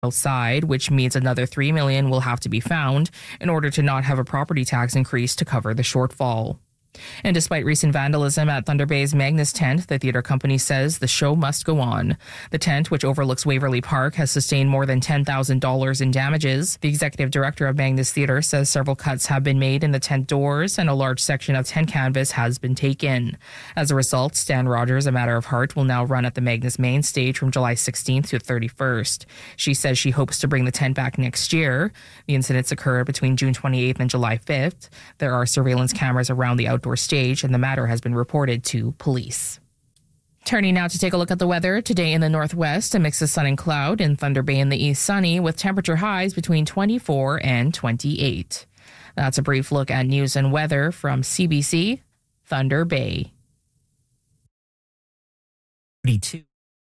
side, which means another $3 million will have to be found in order to not have a property tax increase to cover the shortfall. And despite recent vandalism at Thunder Bay's Magnus tent, the theater company says the show must go on. The tent, which overlooks Waverly Park, has sustained more than $10,000 in damages. The executive director of Magnus Theatre says several cuts have been made in the tent doors and a large section of tent canvas has been taken. As a result, Stan Rogers, A Matter of Heart, will now run at the Magnus main stage from July 16th to 31st. She says she hopes to bring the tent back next year. The incidents occurred between June 28th and July 5th. There are surveillance cameras around the outdoor stage, and the matter has been reported to police. Turning now to take a look at the weather. Today in the northwest, a mix of sun and cloud. In Thunder Bay in the east, sunny, with temperature highs between 24 and 28. That's a brief look at news and weather from CBC Thunder Bay. 32.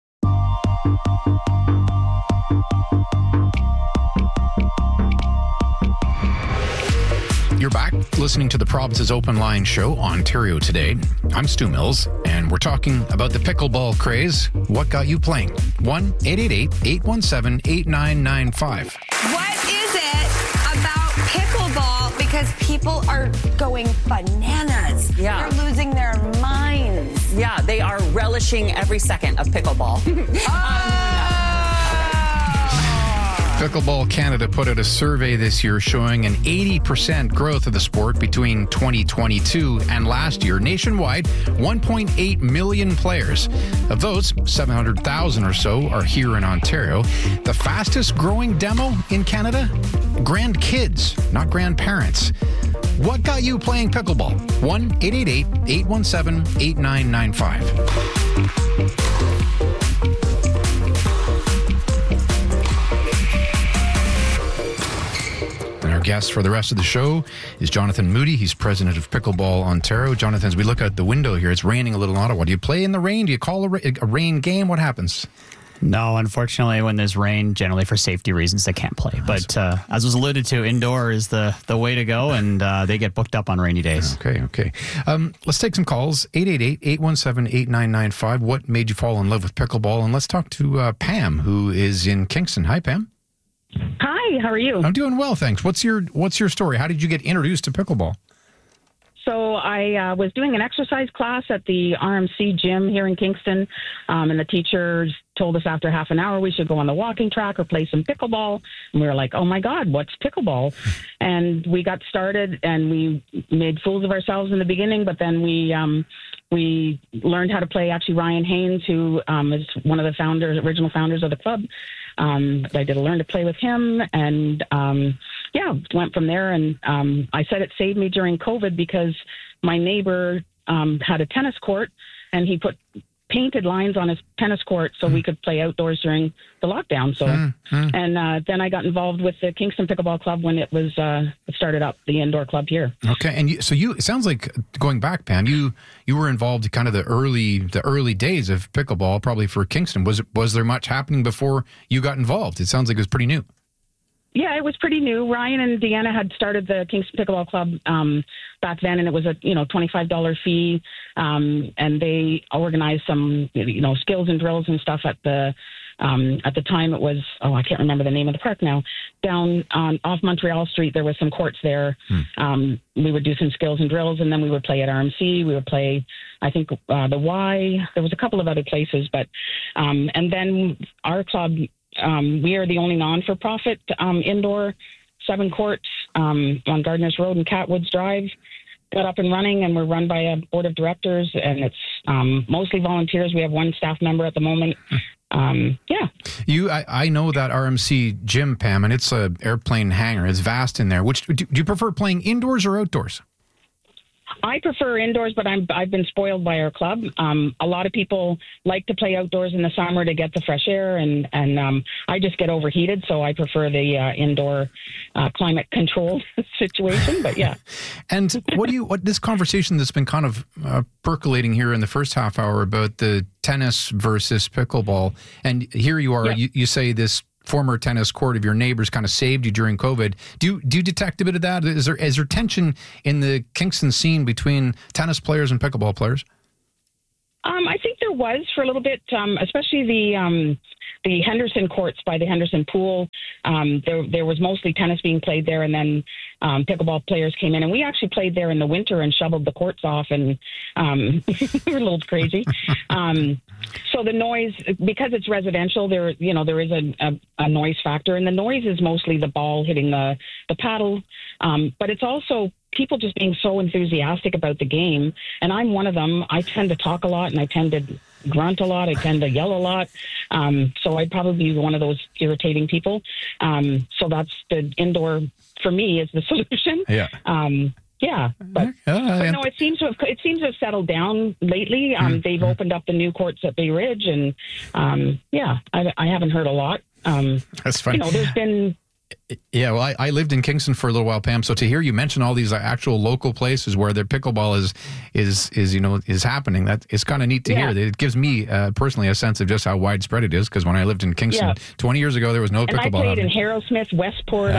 You're back listening to the Province's Open Line Show, Ontario Today. I'm Stu Mills, and we're talking about the pickleball craze. What got you playing? 1-888-817-8995. What is it about pickleball? Because people are going bananas. Yeah. They're losing their minds. Yeah, they are relishing every second of pickleball. Pickleball Canada put out a survey this year showing an 80% growth of the sport between 2022 and last year. Nationwide, 1.8 million players. Of those, 700,000 or so are here in Ontario. The fastest growing demo in Canada? Grandkids, not grandparents. What got you playing pickleball? 1-888-817-8995. Our guest for the rest of the show is Jonathan Moody. He's president of Pickleball Ontario. Jonathan, as we look out the window here, it's raining a little in Ottawa. Do you play in the rain? Do you call a rain game? What happens? No, unfortunately, when there's rain, generally for safety reasons, they can't play. But as was alluded to, indoor is the way to go, and they get booked up on rainy days. Okay. Let's take some calls. 888-817-8995. What made you fall in love with pickleball? And let's talk to Pam, who is in Kingston. Hi, Pam. Hi, how are you? I'm doing well, thanks. What's your story? How did you get introduced to pickleball? So I was doing an exercise class at the RMC gym here in Kingston, and the teachers told us after half an hour we should go on the walking track or play some pickleball. And we were like, oh my God, what's pickleball? And we got started, and we made fools of ourselves in the beginning, but then we learned how to play. Actually, Ryan Haynes, who is one of the original founders of the club, I did learn to play with him, and went from there. And I said it saved me during COVID because my neighbor had a tennis court, and he put painted lines on his tennis court so we could play outdoors during the lockdown. So, and then I got involved with the Kingston Pickleball Club when it was started up, the indoor club here. Okay, and it sounds like, going back, Pam, you were involved in kind of the early days of pickleball, probably for Kingston. Was there much happening before you got involved? It sounds like it was pretty new. Yeah, it was pretty new. Ryan and Deanna had started the Kingston Pickleball Club back then, and it was a $25 fee, and they organized some skills and drills and stuff at the time. It was I can't remember the name of the park now. Down off Montreal Street, there was some courts there. We would do some skills and drills, and then we would play at RMC. We would play, I think, the Y. There was a couple of other places, but and then our club. We are the only non-for-profit indoor 7 courts on Gardeners Road and Catwoods Drive. Got up and running, and we're run by a board of directors, and it's mostly volunteers. We have 1 staff member at the moment. I know that RMC gym, Pam, and it's an airplane hangar. It's vast in there. Do you prefer playing indoors or outdoors? I prefer indoors, but I've been spoiled by our club. A lot of people like to play outdoors in the summer to get the fresh air, and I just get overheated, so I prefer the indoor climate control situation. But yeah. And what this conversation that's been kind of percolating here in the first half hour about the tennis versus pickleball, and here you are, you say this former tennis court of your neighbors kind of saved you during COVID. Do you detect a bit of that? Is there tension in the Kingston scene between tennis players and pickleball players? I think there was for a little bit, especially the Henderson courts by the Henderson pool. There was mostly tennis being played there, and then pickleball players came in, and we actually played there in the winter and shoveled the courts off, and we were a little crazy. So the noise, because it's residential, there is a noise factor, and the noise is mostly the ball hitting the paddle, but it's also people just being so enthusiastic about the game, and I'm one of them. I tend to talk a lot, and I tend to grunt a lot. I tend to yell a lot. So I'd probably be one of those irritating people. So that's the indoor, for me, is the solution. Yeah. But no, it seems to have settled down lately. They've opened up the new courts at Bay Ridge, and I haven't heard a lot. That's funny. There's been. Yeah, well, I lived in Kingston for a little while, Pam. So to hear you mention all these actual local places where their pickleball is happening, that is kind of neat to hear. It gives me personally a sense of just how widespread it is. Because when I lived in Kingston 20 years ago, there was no pickleball. And I played in Harrowsmith, Westport.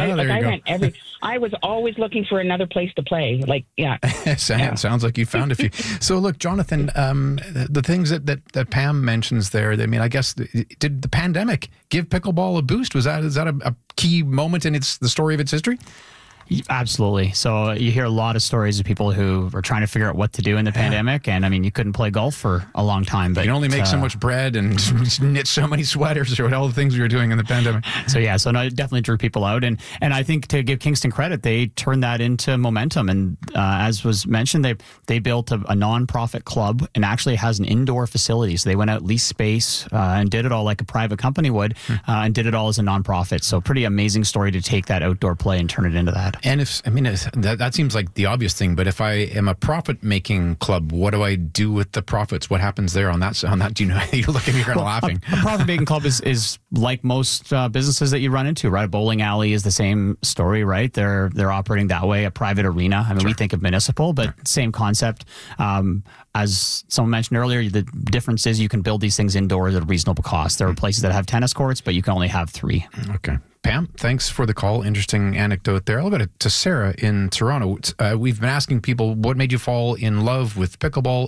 I was always looking for another place to play. Sounds like you found a few. So look, Jonathan, the things that Pam mentions there. I mean, I guess did the pandemic give pickleball a boost? Is that a key moment in the story of its history? Absolutely. So you hear a lot of stories of people who were trying to figure out what to do in the pandemic. And I mean, you couldn't play golf for a long time. But you can only make so much bread and knit so many sweaters or all the things we were doing in the pandemic. So no, it definitely drew people out. And I think to give Kingston credit, they turned that into momentum. And as was mentioned, they built a nonprofit club and actually has an indoor facility. So they went out, leased space, and did it all like a private company would, and did it all as a nonprofit. So pretty amazing story to take that outdoor play and turn it into that. And that seems like the obvious thing, but if I am a profit-making club, what do I do with the profits? What happens there on that? Do you know? You look at me kind of laughing. A profit-making club is like most businesses that you run into, right? A bowling alley is the same story, right? They're operating that way. A private arena. I mean, we think of municipal, but same concept. As someone mentioned earlier, the difference is you can build these things indoors at a reasonable cost. There are places that have tennis courts, but you can only have 3. Okay. Pam, thanks for the call. Interesting anecdote there. I'll go to Sarah in Toronto. We've been asking people what made you fall in love with pickleball.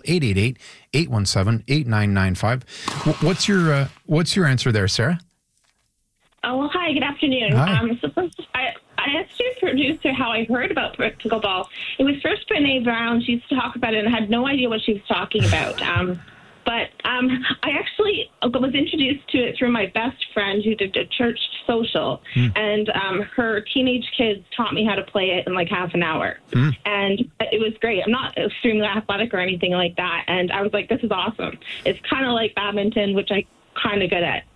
888-817-8995. What's your answer there, Sarah? Oh, well, hi. Good afternoon. Hi. So first, I asked your producer how I heard about pickleball. It was first Brene Brown. She used to talk about it and had no idea what she was talking about. But I actually was introduced to it through my best friend who did a church social, and her teenage kids taught me how to play it in like half an hour. And it was great. I'm not extremely athletic or anything like that, and I was like, this is awesome. It's kind of like badminton, which I kind of good at.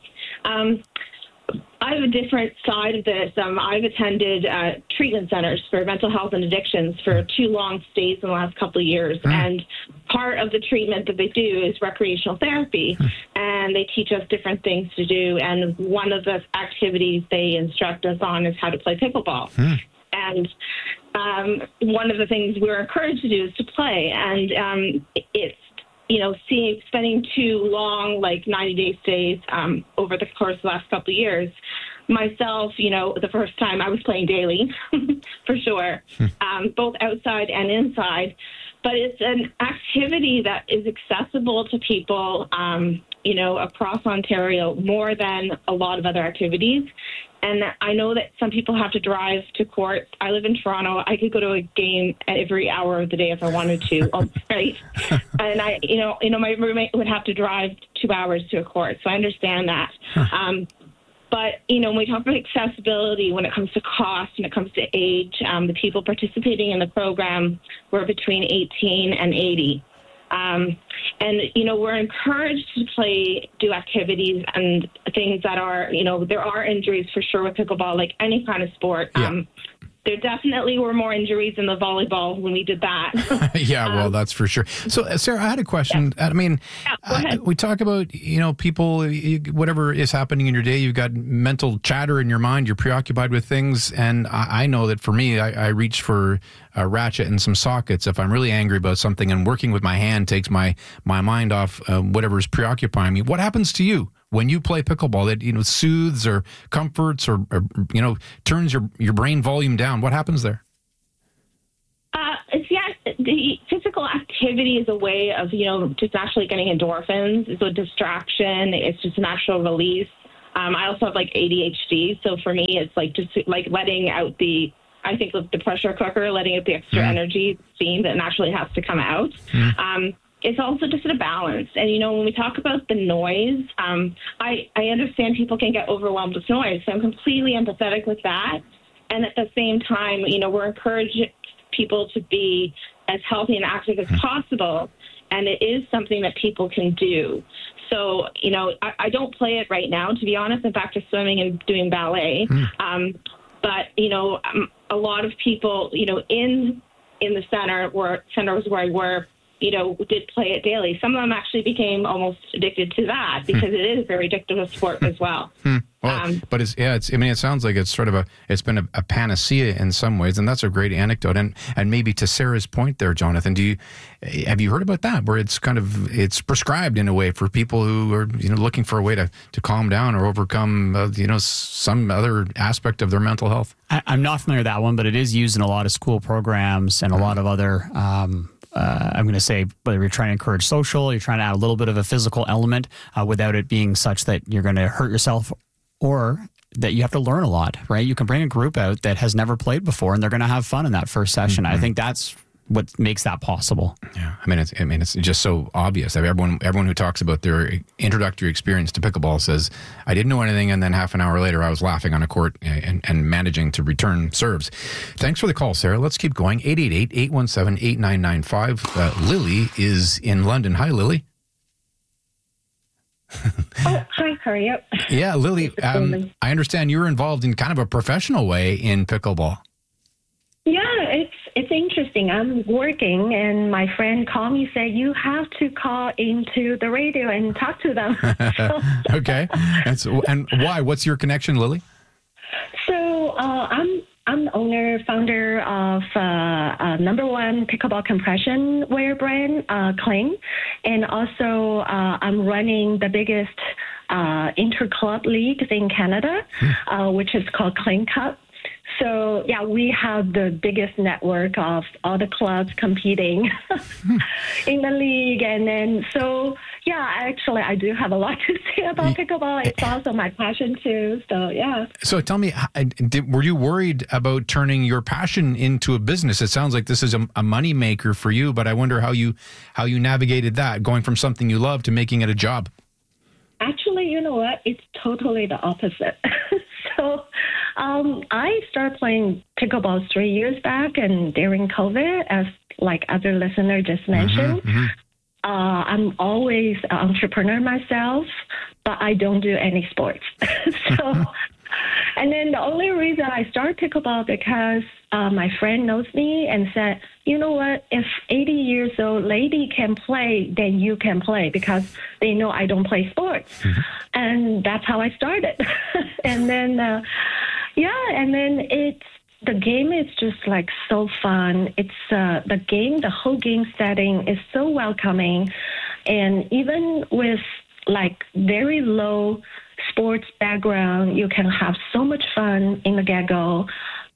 I have a different side of this. I've attended treatment centers for mental health and addictions for 2 long stays in the last couple of years. And part of the treatment that they do is recreational therapy. And they teach us different things to do. And one of the activities they instruct us on is how to play pickleball. And one of the things we're encouraged to do is to play. And it's, spending 2 long, 90-day stays over the course of the last couple of years. Myself, the first time I was playing daily, for sure, both outside and inside. But it's an activity that is accessible to people, across Ontario more than a lot of other activities. And I know that some people have to drive to court. I live in Toronto. I could go to a game every hour of the day if I wanted to, right? And my roommate would have to drive 2 hours to a court. So I understand that. But, when we talk about accessibility, when it comes to cost, when it comes to age, the people participating in the program were between 18 and 80. We're encouraged to do activities and things that are, there are injuries for sure with pickleball, like any kind of sport. There definitely were more injuries in the volleyball when we did that. Well, that's for sure. So, Sarah, I had a question. Yeah. I mean, we talk about, people, whatever is happening in your day, you've got mental chatter in your mind, you're preoccupied with things. And I know that for me, I reach for a ratchet and some sockets if I'm really angry about something, and working with my hand takes my mind off whatever is preoccupying me. What happens to you when you play pickleball that soothes or comforts or turns your brain volume down? What happens there? The physical activity is a way of just naturally getting endorphins. It's a distraction. It's just a natural release. I also have like ADHD. So for me, it's like just like letting out the pressure cooker, letting out the extra energy, steam that naturally has to come out. It's also just a balance. And, when we talk about the noise, I understand people can get overwhelmed with noise. So I'm completely empathetic with that. And at the same time, we're encouraging people to be as healthy and active as possible. And it is something that people can do. So, I don't play it right now, to be honest. I'm back to swimming and doing ballet. But, a lot of people, in the centers where I work, did play it daily. Some of them actually became almost addicted to that because it is a very addictive sport as well. But it sounds like it's been a panacea in some ways, and that's a great anecdote. And maybe to Sarah's point there, Jonathan, have you heard about that, where it's it's prescribed in a way for people who are looking for a way to calm down or overcome some other aspect of their mental health? I'm not familiar with that one, but it is used in a lot of school programs and a lot of other. I'm going to say, whether you're trying to encourage social, you're trying to add a little bit of a physical element without it being such that you're going to hurt yourself or that you have to learn a lot, right? You can bring a group out that has never played before and they're going to have fun in that first session. I think that's what makes that possible. Yeah, it's just so obvious. Everyone who talks about their introductory experience to pickleball says, I didn't know anything, and then half an hour later I was laughing on a court and managing to return serves. Thanks for the call, Sarah. Let's keep going. 888-817-8995. Lily is in London. Hi, Lily. Hi, how are you? Yeah, Lily, I understand you're involved in kind of a professional way in pickleball. Yeah, it's interesting. I'm working, and my friend called me, said you have to call into the radio and talk to them. Okay, and why? What's your connection, Lily? So I'm the owner, founder of number one pickleball compression wear brand, Cling, and also I'm running the biggest inter-club leagues in Canada, which is called Cling Cup. So, yeah, we have the biggest network of all the clubs competing in the league. And then, actually, I do have a lot to say about pickleball. It's also my passion, too. So, yeah. So tell me, were you worried about turning your passion into a business? It sounds like this is a money maker for you, but I wonder how you navigated that, going from something you love to making it a job. Actually, you know what? It's totally the opposite. So I started playing pickleball 3 years back, and during COVID, as like other listener just mentioned, I'm always an entrepreneur myself, but I don't do any sports. And then the only reason I started pickleball because my friend knows me and said, you know what, if 80 years old lady can play, then you can play, because they know I don't play sports. And that's how I started. And then, and then the game is just like so fun. It's the whole game setting is so welcoming. And even with like very low sports background, you can have so much fun in the get-go.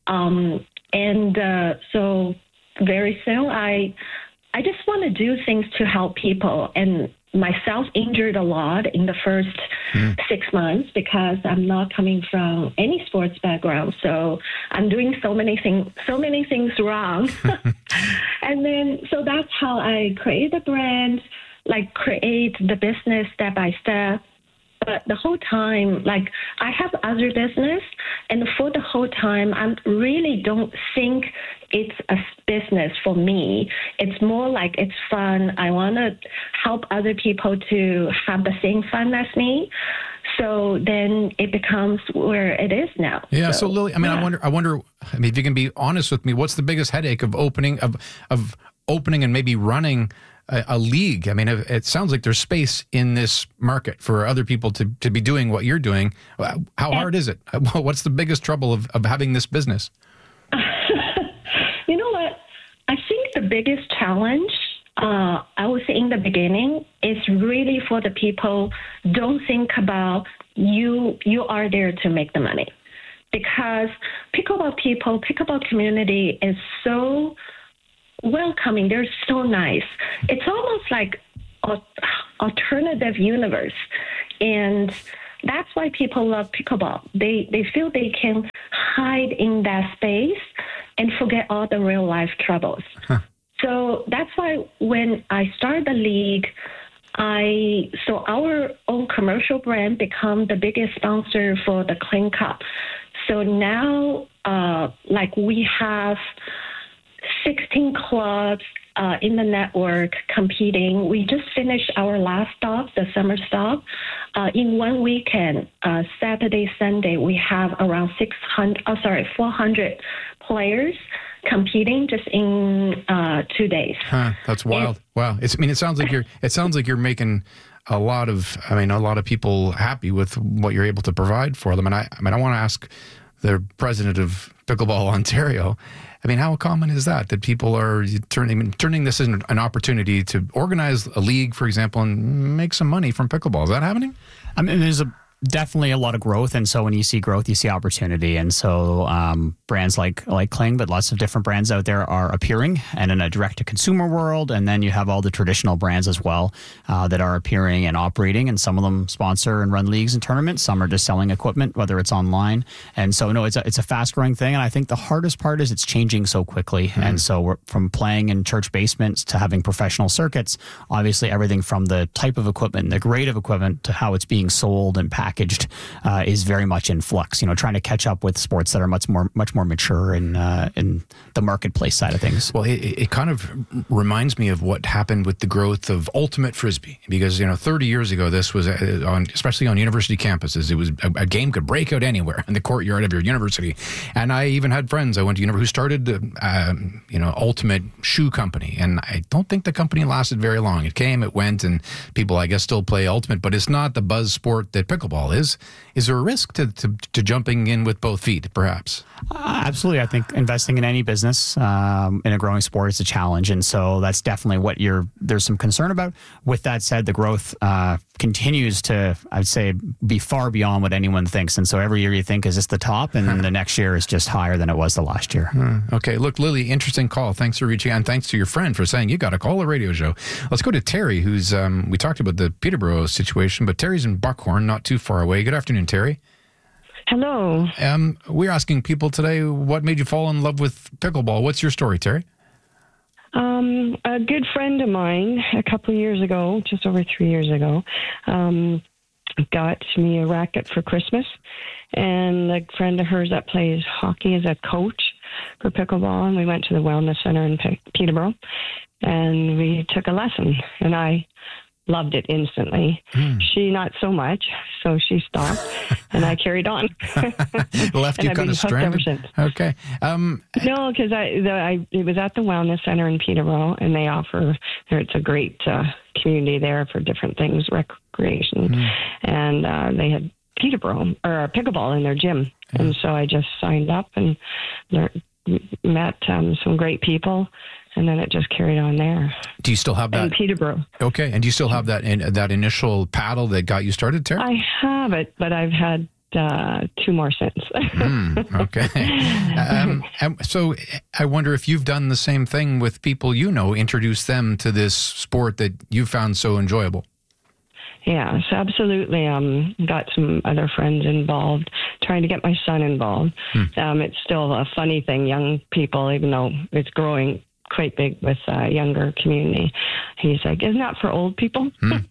So very soon, I just want to do things to help people. And myself injured a lot in the first 6 months because I'm not coming from any sports background. So I'm doing so many things wrong. And then, so that's how I create the brand, like create the business step by step. But the whole time, like I have other business, and for the whole time, I really don't think it's a business for me. It's more like it's fun. I want to help other people to have the same fun as me. So then it becomes where it is now. Yeah. So Lily, I wonder. If you can be honest with me, what's the biggest headache of opening and maybe running a league? I mean, it sounds like there's space in this market for other people to be doing what you're doing. How hard is it? What's the biggest trouble of having this business? You know what? I think the biggest challenge, I would say in the beginning, is really for the people don't think about you are there to make the money. Because pickleball community is so welcoming. They're so nice. It's almost like alternative universe. And that's why people love pickleball. They feel they can hide in that space and forget all the real life troubles. So that's why when I started the league, so our own commercial brand become the biggest sponsor for the Clean Cup. So now, we have 16 clubs in the network competing. We just finished our last stop, the summer stop. In one weekend, Saturday, Sunday, we have around 400 players competing just in 2 days. That's wild. Wow. It sounds like you're making a lot of people happy with what you're able to provide for them. And I want to ask the president of Pickleball Ontario, how common is that people are turning this into an opportunity to organize a league, for example, and make some money from pickleball? Is that happening? There's definitely a lot of growth, and so when you see growth, you see opportunity, and so brands like Kling, but lots of different brands out there are appearing, and in a direct-to-consumer world, and then you have all the traditional brands as well that are appearing and operating, and some of them sponsor and run leagues and tournaments. Some are just selling equipment, whether it's online, and so no, it's a fast-growing thing, and I think the hardest part is it's changing so quickly, and so we're from playing in church basements to having professional circuits. Obviously, everything from the type of equipment, the grade of equipment, to how it's being sold and packaged is very much in flux. Trying to catch up with sports that are much more mature in the marketplace side of things. Well, it kind of reminds me of what happened with the growth of ultimate frisbee, because 30 years ago, this was especially on university campuses. It was a game could break out anywhere in the courtyard of your university, and I even had friends I went to university who started ultimate shoe company, and I don't think the company lasted very long. It came, it went, and people I guess still play ultimate, but it's not the buzz sport that pickleball is. Is there a risk to jumping in with both feet, perhaps? Absolutely. I think investing in any business in a growing sport is a challenge, and so that's definitely what there's some concern about. With that said, the growth continues to, I'd say, be far beyond what anyone thinks, and so every year you think, is this the top? And then the next year is just higher than it was the last year. Okay. Look, Lily, interesting call. Thanks for reaching out, and thanks to your friend for saying you got to call a radio show. Let's go to Terry, who's, we talked about the Peterborough situation, but Terry's in Buckhorn, not too far away. Good afternoon, Terry. Hello. We're asking people today, what made you fall in love with pickleball? What's your story, Terry? A good friend of mine a couple of years ago, just over 3 years ago, got me a racket for Christmas. And a friend of hers that plays hockey is a coach for pickleball. And we went to the Wellness Center in Peterborough, and we took a lesson. And I loved it instantly. She not so much, so she stopped, and I carried on. Left you kind of stranded. Okay. No, because it was at the Wellness Center in Peterborough, and they offer. It's a great community there for different things, recreation, and they had Peterborough or pickleball in their gym, and so I just signed up and met some great people. And then it just carried on there. Do you still have that? In Peterborough. Okay. And do you still have that initial paddle that got you started, Terry? I have it, but I've had 2 more since. Okay. So I wonder if you've done the same thing with people introduce them to this sport that you found so enjoyable. Yes, absolutely. Got some other friends involved, trying to get my son involved. It's still a funny thing, young people, even though it's growing quite big with younger community. He's like, isn't that for old people? And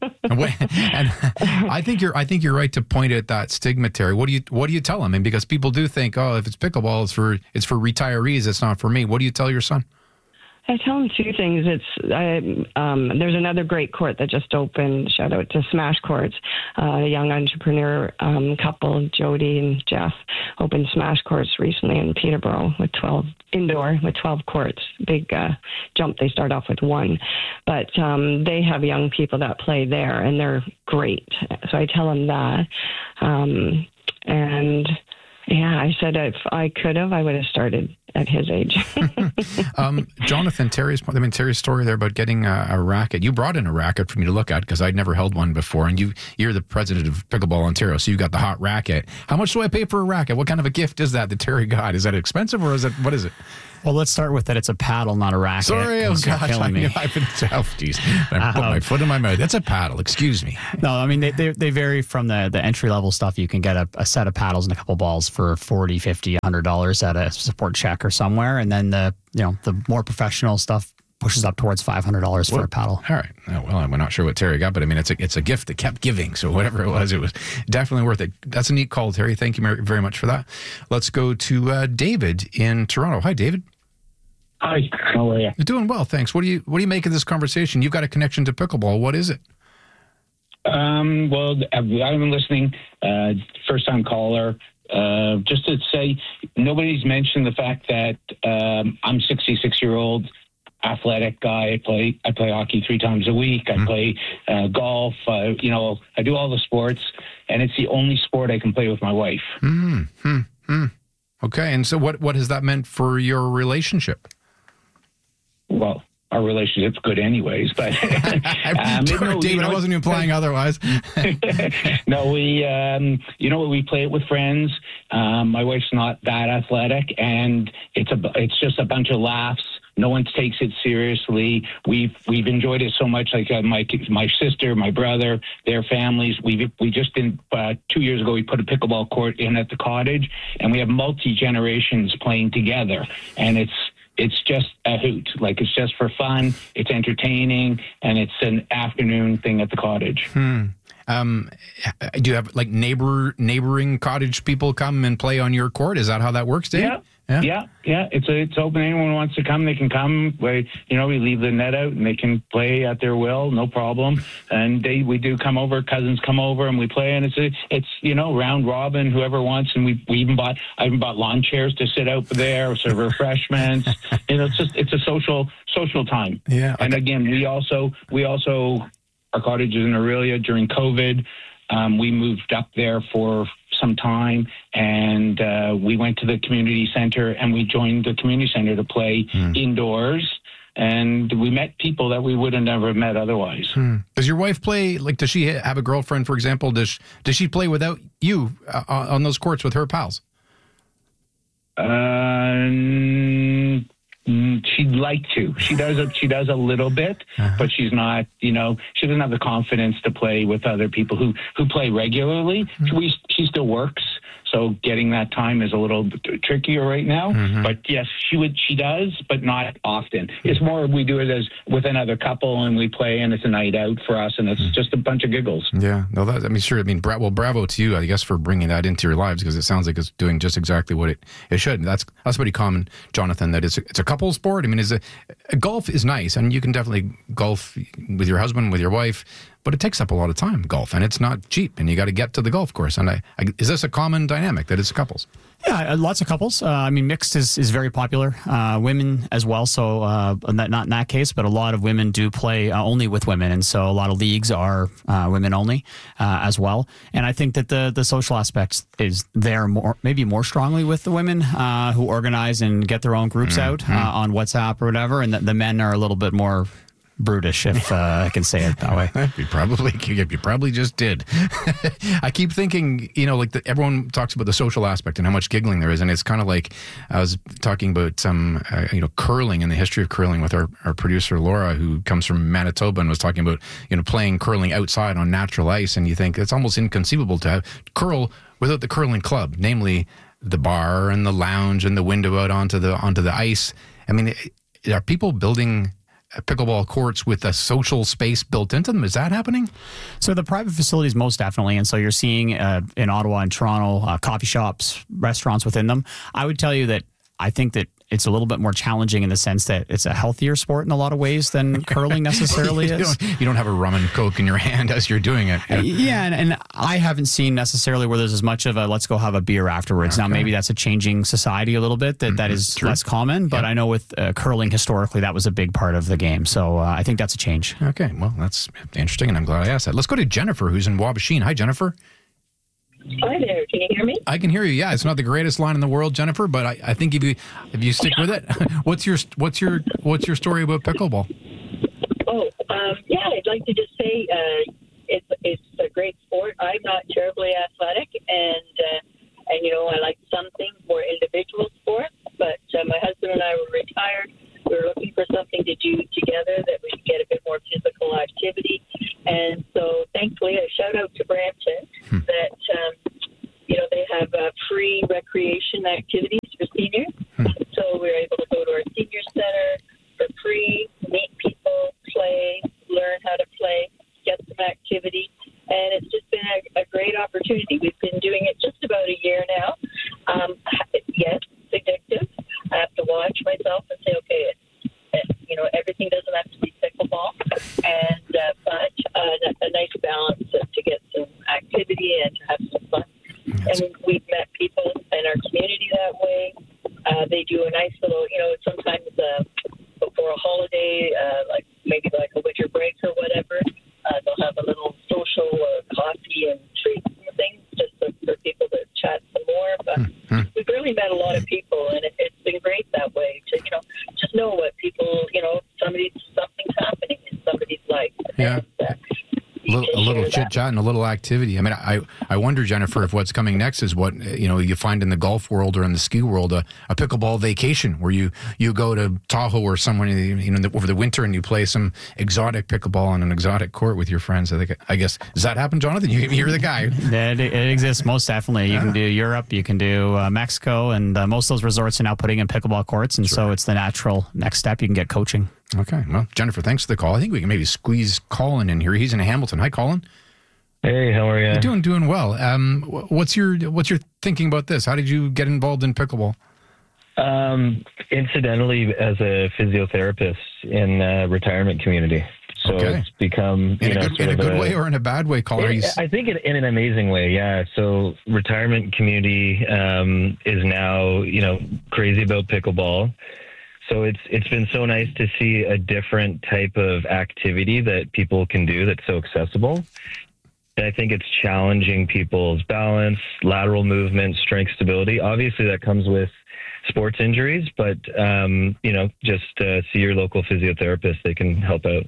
I think you're right to point at that stigma, Terry. What do you tell them? Because people do think, if it's pickleball, it's for retirees. It's not for me. What do you tell your son? I tell them 2 things. There's another great court that just opened. Shout out to Smash Courts, a young entrepreneur couple, Jody and Jeff, opened Smash Courts recently in Peterborough with 12 indoor with 12 courts. Big jump. They start off with 1, but they have young people that play there, and they're great. So I tell them that, and. Yeah, I said if I could have, I would have started at his age. Jonathan, Terry's story there about getting a racket. You brought in a racket for me to look at because I'd never held one before, and you're the president of Pickleball Ontario, so you've got the hot racket. How much do I pay for a racket? What kind of a gift is that Terry got? Is that expensive, or what is it? Well, let's start with that. It's a paddle, not a racket. Sorry, oh gosh, I put my foot in my mouth. That's a paddle. Excuse me. No, I mean they vary from the entry level stuff. You can get a set of paddles and a couple balls for $40, $50, $100 at a Support Check or somewhere, and then the more professional stuff pushes up towards $500 for a paddle. All right. Well, I'm not sure what Terry got, but I mean, it's a gift that kept giving. So whatever it was definitely worth it. That's a neat call, Terry. Thank you very much for that. Let's go to David in Toronto. Hi, David. Hi. How are you? You're doing well, thanks. What do you make of this conversation? You've got a connection to pickleball. What is it? Well, I've been listening. First time caller. Just to say, nobody's mentioned the fact that I'm 66-year-old. Athletic guy. I play hockey 3 times a week. I play golf. I do all the sports, and it's the only sport I can play with my wife. Okay, and so what has that meant for your relationship? Well, our relationship's good anyways, but David, I wasn't implying otherwise. No, we play it with friends. My wife's not that athletic, and it's just a bunch of laughs. No one takes it seriously. We've enjoyed it so much. Like my sister, my brother, their families. We just did 2 years ago. We put a pickleball court in at the cottage, and we have multi-generations playing together. And it's just a hoot. Like, it's just for fun. It's entertaining, and it's an afternoon thing at the cottage. Do you have like neighboring cottage people come and play on your court? Is that how that works, Dave? Yeah. It's open. Anyone who wants to come, they can come. We leave the net out and they can play at their will, no problem. And we do come over. Cousins come over and we play. And it's round robin. Whoever wants. And I even bought lawn chairs to sit out there, serve refreshments. It's a social time. Yeah. And again, we also our cottage is in Aurelia during COVID. We moved up there for some time, and we went to the community center, and we joined the community center to play indoors, and we met people that we would have never met otherwise. Does your wife play, does she have a girlfriend, for example? Does she play without you on those courts with her pals? She'd like to. She does a little bit, but she's not. She doesn't have the confidence to play with other people who play regularly. She still works, so getting that time is a little bit trickier right now. But yes, she does, but not often. It's more we do it as with another couple, and we play, and it's a night out for us, and it's just a bunch of giggles. Yeah, no, bravo to you, I guess, for bringing that into your lives, because it sounds like it's doing just exactly what it should. That's pretty common, Jonathan. That it's a couple sport. I mean, golf is nice, and you can definitely golf with your husband, with your wife, but it takes up a lot of time, golf, and it's not cheap, and you got to get to the golf course. And is this a common dynamic that it's couples? Yeah, lots of couples. Mixed is very popular. Women as well. So not in that case, but a lot of women do play only with women, and so a lot of leagues are women only as well. And I think that the social aspect is there maybe more strongly with the women who organize and get their own groups out on WhatsApp or whatever, and the men are a little bit more brutish, if I can say it that way. You probably just did. I keep thinking, everyone talks about the social aspect and how much giggling there is, and it's kind of like I was talking about some, curling and the history of curling with our producer Laura, who comes from Manitoba, and was talking about playing curling outside on natural ice, and you think it's almost inconceivable to have curl without the curling club, namely the bar and the lounge and the window out onto the ice. I mean, are people building pickleball courts with a social space built into them? Is that happening? So the private facilities, most definitely. And so you're seeing in Ottawa and Toronto, coffee shops, restaurants within them. I would tell you that I think that it's a little bit more challenging in the sense that it's a healthier sport in a lot of ways than curling necessarily is. You don't have a rum and Coke in your hand as you're doing it. Yeah, and I haven't seen necessarily where there's as much of a let's go have a beer afterwards. Okay. Now, maybe that's a changing society a little bit, that is true. Less common, but I know with curling historically, that was a big part of the game. So I think that's a change. Okay, well, that's interesting, and I'm glad I asked that. Let's go to Jennifer, who's in Wabashine. Hi, Jennifer. Hi there. Can you hear me? I can hear you. Yeah, it's not the greatest line in the world, Jennifer, but I think if you stick with it, what's your story about pickleball? I'd like to just say it's a great sport. I'm not terribly athletic, and I like some things more individual sports. But my husband and I were retired. We were looking for something to do together that we could get a bit more physical activity. And so, thankfully, a shout out to Brampton that they have free recreation activities for seniors. So we were able to go to our senior center for free, meet people, play, learn how to play, get some activity. And it's just been a great opportunity. We've been doing it just about a year now. Yes, it's addictive. I have to watch myself and say, okay, everything doesn't have to be pickleball, but a nice balance to get some activity and to have some fun. And we've met people in our community that way. They do a nice little, sometimes before a holiday, maybe like a winter break or whatever, they'll have a little social coffee and treats and things just for people to chat some more. But we've really met a lot of people, and it's been great that way to, just know what people, something's happening in somebody's life. Yeah. A little chit chat and a little activity. I mean, I wonder, Jennifer, if what's coming next is what you find in the golf world or in the ski world, a pickleball vacation where you go to Tahoe or somewhere over the winter and you play some exotic pickleball on an exotic court with your friends. I guess does that happen, Jonathan? You're the guy. It exists most definitely. You can do Europe, you can do Mexico, and most of those resorts are now putting in pickleball courts, and so it's the natural next step. You can get coaching. Okay. Well, Jennifer, thanks for the call. I think we can maybe squeeze Colin in here. He's in Hamilton. Hi, Colin. Hey, how are you? You're doing well. What's your thinking about this? How did you get involved in pickleball? Incidentally, as a physiotherapist in a retirement community. So it's become in a good way or in a bad way, Colin? I think in an amazing way, yeah. So retirement community is now crazy about pickleball. So it's been so nice to see a different type of activity that people can do that's so accessible. And I think it's challenging people's balance, lateral movement, strength, stability. Obviously, that comes with sports injuries, but just see your local physiotherapist. They can help out.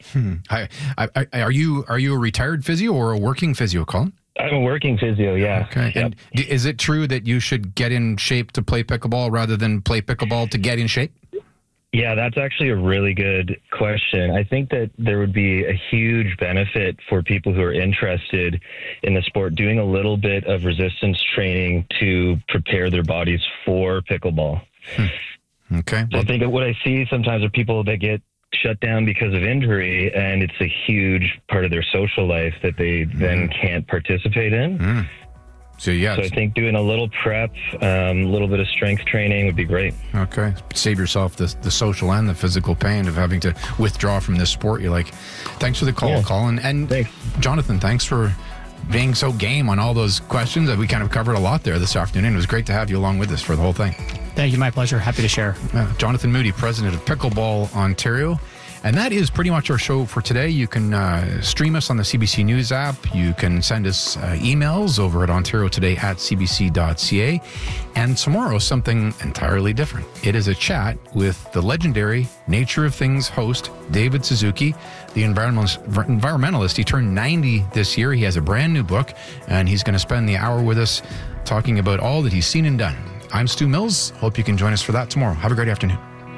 Are you a retired physio or a working physio, Colin? I'm a working physio, yeah. Okay. Yep. And is it true that you should get in shape to play pickleball rather than play pickleball to get in shape? Yeah, that's actually a really good question. I think that there would be a huge benefit for people who are interested in the sport doing a little bit of resistance training to prepare their bodies for pickleball. Okay. So I think that what I see sometimes are people that get shut down because of injury, and it's a huge part of their social life that they then can't participate in. So I think doing a little prep, a little bit of strength training would be great. Okay. Save yourself the social and the physical pain of having to withdraw from this sport you like. Thanks for the call, Colin. And thanks. Jonathan, thanks for being so game on all those questions. We kind of covered a lot there this afternoon. It was great to have you along with us for the whole thing. Thank you. My pleasure. Happy to share. Jonathan Moody, president of Pickleball Ontario. And that is pretty much our show for today. You can stream us on the CBC News app. You can send us emails over at ontariotoday@cbc.ca. And tomorrow, something entirely different. It is a chat with the legendary Nature of Things host, David Suzuki, the environmentalist. He turned 90 this year. He has a brand new book, and he's going to spend the hour with us talking about all that he's seen and done. I'm Stu Mills. Hope you can join us for that tomorrow. Have a great afternoon.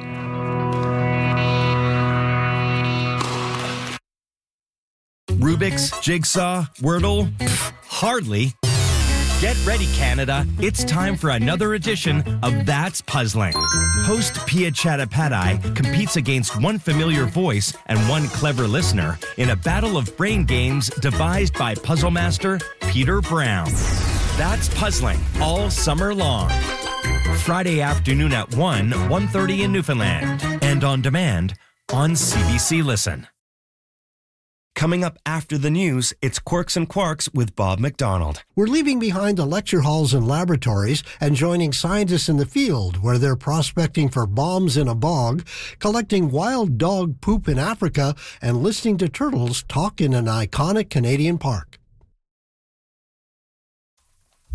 Rubik's, Jigsaw, Wordle? Hardly. Get ready, Canada. It's time for another edition of That's Puzzling. Host Pia Chattopadhyay competes against one familiar voice and one clever listener in a battle of brain games devised by puzzle master Peter Brown. That's Puzzling all summer long. Friday afternoon at 1:30 in Newfoundland. And on demand on CBC Listen. Coming up after the news, it's Quirks and Quarks with Bob McDonald. We're leaving behind the lecture halls and laboratories and joining scientists in the field where they're prospecting for bombs in a bog, collecting wild dog poop in Africa, and listening to turtles talk in an iconic Canadian park.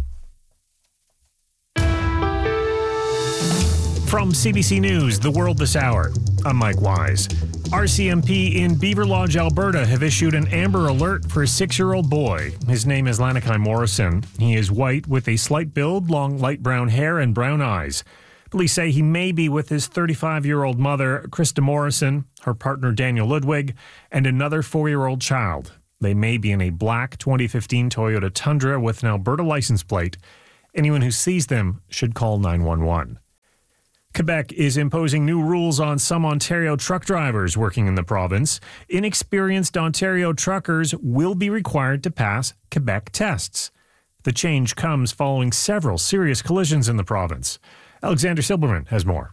From CBC News, The World This Hour, I'm Mike Wise. RCMP in Beaver Lodge, Alberta have issued an Amber Alert for a 6-year-old boy. His name is Lanakai Morrison. He is white with a slight build, long light brown hair, and brown eyes. Police say he may be with his 35-year-old mother, Krista Morrison, her partner Daniel Ludwig, and another 4-year-old child. They may be in a black 2015 Toyota Tundra with an Alberta license plate. Anyone who sees them should call 911. Quebec is imposing new rules on some Ontario truck drivers working in the province. Inexperienced Ontario truckers will be required to pass Quebec tests. The change comes following several serious collisions in the province. Alexander Silberman has more.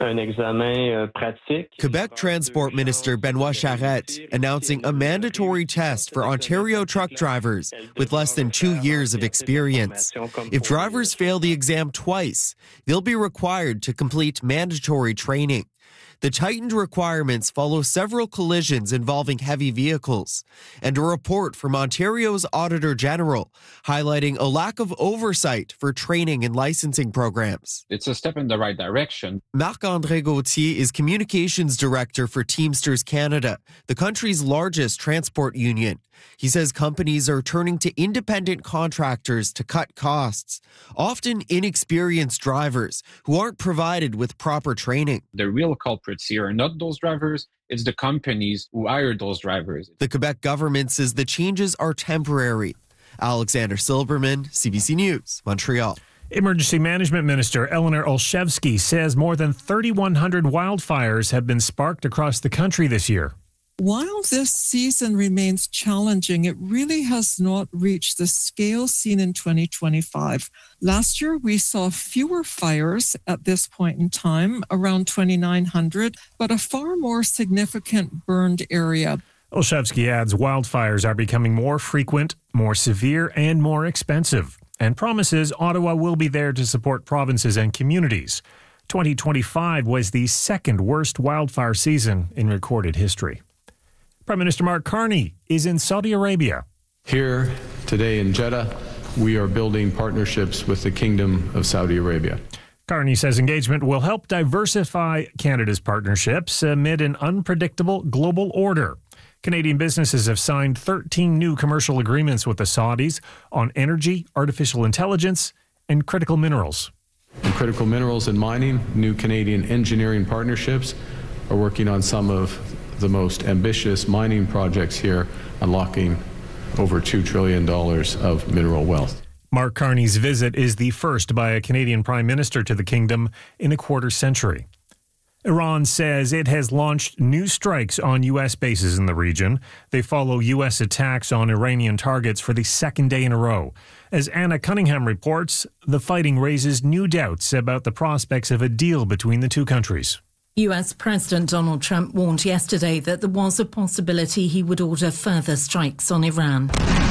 Quebec Transport Minister Benoit Charette announcing a mandatory test for Ontario truck drivers with less than 2 years of experience. If drivers fail the exam twice, they'll be required to complete mandatory training. The tightened requirements follow several collisions involving heavy vehicles and a report from Ontario's Auditor General highlighting a lack of oversight for training and licensing programs. It's a step in the right direction. Marc-André Gauthier is Communications Director for Teamsters Canada, the country's largest transport union. He says companies are turning to independent contractors to cut costs, often inexperienced drivers who aren't provided with proper training. The real culprits here are not those drivers, it's the companies who hire those drivers. The Quebec government says the changes are temporary. Alexander Silberman, CBC News, Montreal. Emergency Management Minister Eleanor Olszewski says more than 3,100 wildfires have been sparked across the country this year. While this season remains challenging, it really has not reached the scale seen in 2025. Last year, we saw fewer fires at this point in time, around 2,900, but a far more significant burned area. Olszewski adds wildfires are becoming more frequent, more severe, and more expensive, and promises Ottawa will be there to support provinces and communities. 2025 was the second worst wildfire season in recorded history. Prime Minister Mark Carney is in Saudi Arabia. Here today in Jeddah, we are building partnerships with the Kingdom of Saudi Arabia. Carney says engagement will help diversify Canada's partnerships amid an unpredictable global order. Canadian businesses have signed 13 new commercial agreements with the Saudis on energy, artificial intelligence, and critical minerals. In critical minerals and mining, new Canadian engineering partnerships are working on some of the most ambitious mining projects here, unlocking over $2 trillion of mineral wealth. Mark Carney's visit is the first by a Canadian Prime Minister to the Kingdom in a quarter century. Iran says it has launched new strikes on U.S. bases in the region. They follow U.S. attacks on Iranian targets for the second day in a row. As Anna Cunningham reports, the fighting raises new doubts about the prospects of a deal between the two countries. US President Donald Trump warned yesterday that there was a possibility he would order further strikes on Iran.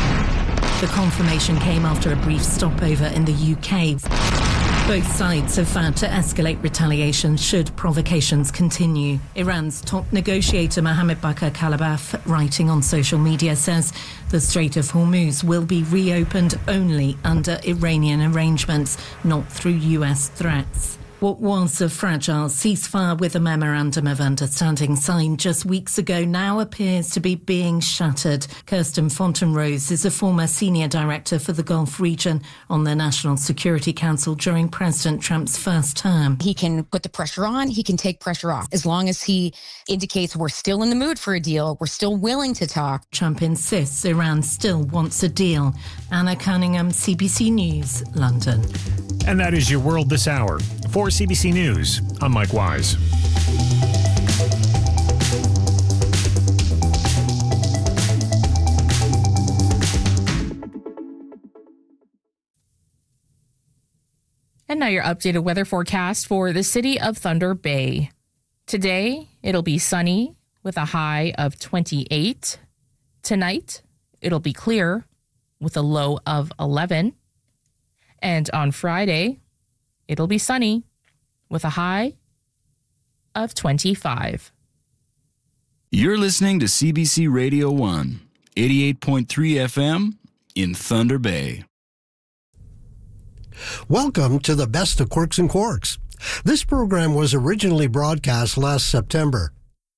The confirmation came after a brief stopover in the UK. Both sides have vowed to escalate retaliation should provocations continue. Iran's top negotiator Mohammed Bakr Kalibaf, writing on social media, says the Strait of Hormuz will be reopened only under Iranian arrangements, not through US threats. What was a fragile ceasefire with a memorandum of understanding signed just weeks ago now appears to be being shattered. Kirsten Fontenrose is a former senior director for the Gulf region on the National Security Council during President Trump's first term. He can put the pressure on, he can take pressure off. As long as he indicates we're still in the mood for a deal, we're still willing to talk. Trump insists Iran still wants a deal. Anna Cunningham, CBC News, London. And that is your World This Hour. For CBC News, I'm Mike Wise. And now your updated weather forecast for the city of Thunder Bay. Today, it'll be sunny with a high of 28. Tonight, it'll be clear with a low of 11. And on Friday, it'll be sunny with a high of 25. You're listening to CBC Radio 1, 88.3 FM in Thunder Bay. Welcome to the best of Quirks and Quarks. This program was originally broadcast last September.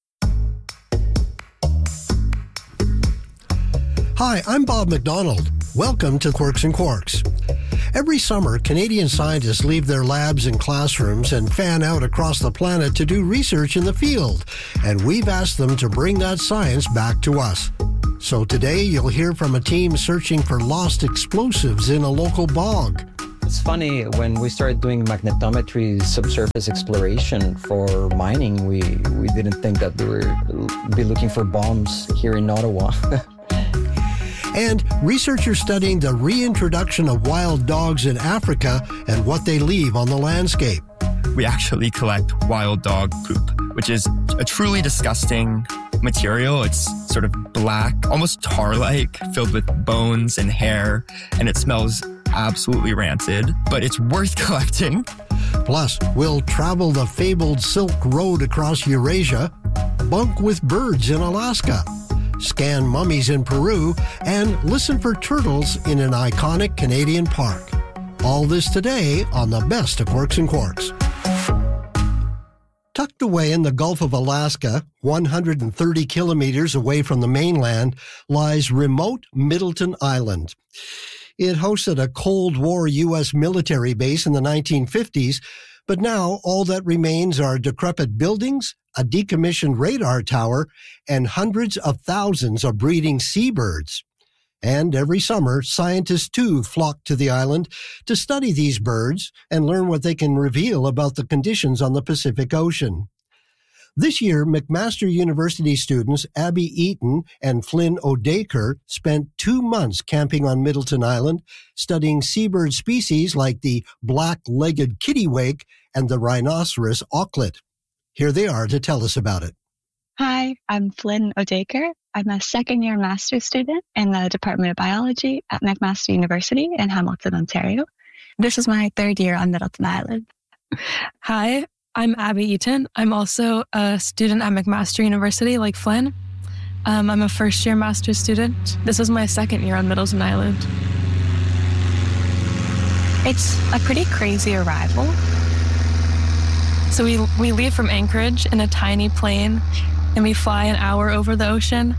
Hi, I'm Bob McDonald. Welcome to Quirks and Quarks. Every summer, Canadian scientists leave their labs and classrooms and fan out across the planet to do research in the field, and we've asked them to bring that science back to us. So today, you'll hear from a team searching for lost explosives in a local bog. It's funny, when we started doing magnetometry subsurface exploration for mining, we didn't think that we would be looking for bombs here in Ottawa. And researchers studying the reintroduction of wild dogs in Africa and what they leave on the landscape. We actually collect wild dog poop, which is a truly disgusting material. It's sort of black, almost tar-like, filled with bones and hair, and it smells absolutely rancid, but it's worth collecting. Plus, we'll travel the fabled Silk Road across Eurasia, bunk with birds in Alaska, scan mummies in Peru, and listen for turtles in an iconic Canadian park. All this today on the best of Quirks and Quarks. Tucked away in the Gulf of Alaska, 130 kilometers away from the mainland, lies remote Middleton Island. It hosted a Cold War U.S. military base in the 1950s, but now all that remains are decrepit buildings, a decommissioned radar tower, and hundreds of thousands of breeding seabirds. And every summer, scientists too flock to the island to study these birds and learn what they can reveal about the conditions on the Pacific Ocean. This year, McMaster University students Abby Eaton and Flynn O'Dacre spent 2 months camping on Middleton Island, studying seabird species like the black-legged kittiwake and the rhinoceros auklet. Here they are to tell us about it. Hi, I'm Flynn O'Dacre. I'm a second-year master's student in the Department of Biology at McMaster University in Hamilton, Ontario. This is my third year on Middleton Island. Hi, I'm Abby Eaton. I'm also a student at McMaster University, like Flynn. I'm a first-year master's student. This is my second year on Middleton Island. It's a pretty crazy arrival. So we leave from Anchorage in a tiny plane, and we fly an hour over the ocean.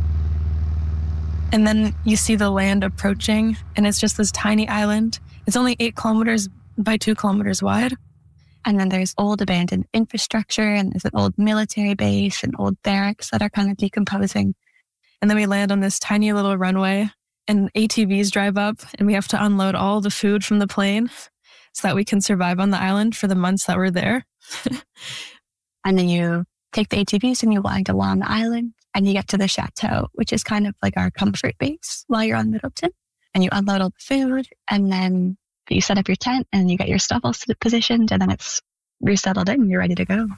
And then you see the land approaching, and it's just this tiny island. It's only 8 kilometers by 2 kilometers wide. And then there's old abandoned infrastructure, and there's an old military base and old barracks that are kind of decomposing. And then we land on this tiny little runway, and ATVs drive up, and we have to unload all the food from the plane so that we can survive on the island for the months that we're there. And then you take the ATVs and you wind along the island, and you get to the chateau, which is kind of like our comfort base while you're on Middleton. And you unload all the food, and then you set up your tent, and you get your stuff all positioned, and then you're settled in and you're ready to go.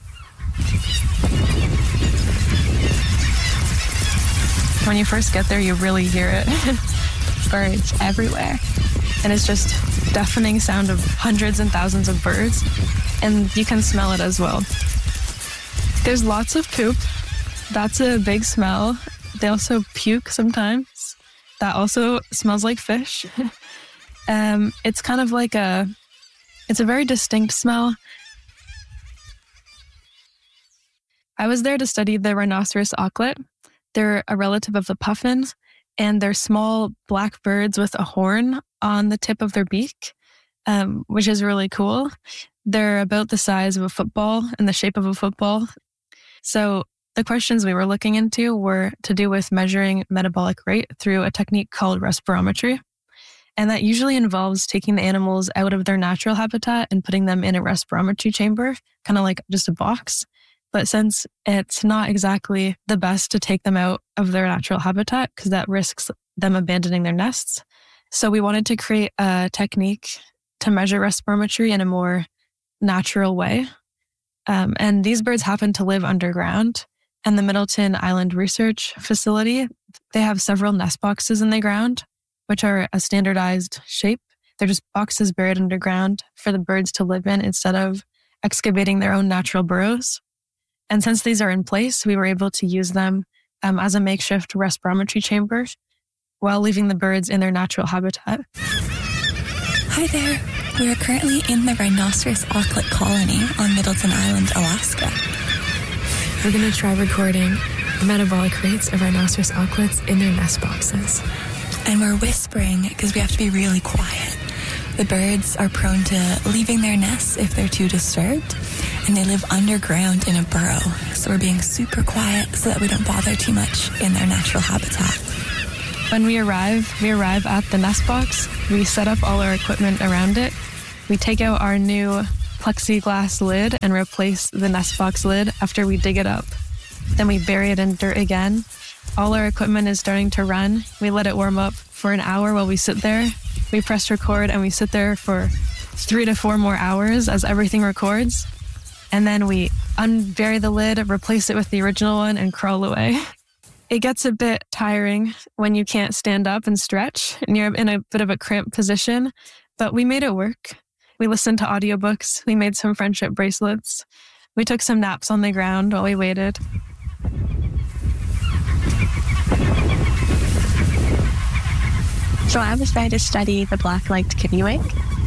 When you first get there, you really hear it. Birds everywhere. And it's just deafening sound of hundreds and thousands of birds. And you can smell it as well. There's lots of poop. That's a big smell. They also puke sometimes. That also smells like fish. It's kind of like it's a very distinct smell. I was there to study the rhinoceros auklet. They're a relative of the puffin, and they're small black birds with a horn on the tip of their beak, which is really cool. They're about the size of a football and the shape of a football. So the questions we were looking into were to do with measuring metabolic rate through a technique called respirometry. And that usually involves taking the animals out of their natural habitat and putting them in a respirometry chamber, kind of like just a box. But since it's not exactly the best to take them out of their natural habitat, because that risks them abandoning their nests. So we wanted to create a technique to measure respirometry in a more natural way. And these birds happen to live underground. And the Middleton Island Research Facility, they have several nest boxes in the ground, which are a standardized shape. They're just boxes buried underground for the birds to live in instead of excavating their own natural burrows. And since these are in place, we were able to use them as a makeshift respirometry chamber while leaving the birds in their natural habitat. Hi there. We are currently in the rhinoceros auklet colony on Middleton Island, Alaska. We're going to try recording metabolic rates of rhinoceros auklets in their nest boxes. And we're whispering because we have to be really quiet. The birds are prone to leaving their nests if they're too disturbed, and they live underground in a burrow. So we're being super quiet so that we don't bother too much in their natural habitat. When we arrive at the nest box. We set up all our equipment around it. We take out our new plexiglass lid and replace the nest box lid after we dig it up. Then we bury it in dirt again. All our equipment is starting to run. We let it warm up for an hour while we sit there. We press record and we sit there for 3 to 4 more hours as everything records. And then we unbury the lid, replace it with the original one, and crawl away. It gets a bit tiring when you can't stand up and stretch and you're in a bit of a cramped position, but we made it work. We listened to audiobooks. We made some friendship bracelets. We took some naps on the ground while we waited. So I was there to study the black-legged kittiwake.